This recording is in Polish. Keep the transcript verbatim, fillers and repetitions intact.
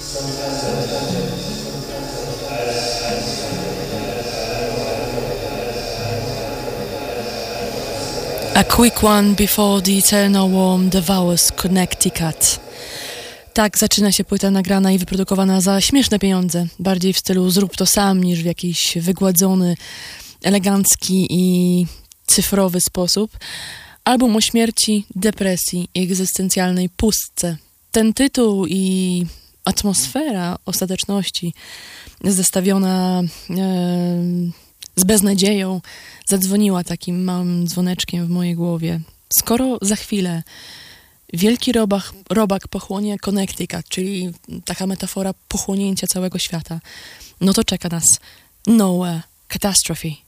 A quick one before the eternal warm devours Connecticut. Tak zaczyna się płyta nagrana i wyprodukowana za śmieszne pieniądze. Bardziej w stylu zrób to sam niż w jakiś wygładzony, elegancki i cyfrowy sposób. Album o śmierci, depresji i egzystencjalnej pustce. Ten tytuł i atmosfera ostateczności zestawiona e, z beznadzieją zadzwoniła takim małym dzwoneczkiem w mojej głowie. Skoro za chwilę wielki robak, robak pochłonie Connecticut, czyli taka metafora pochłonięcia całego świata, no to czeka nas Nowhere Catastrophe.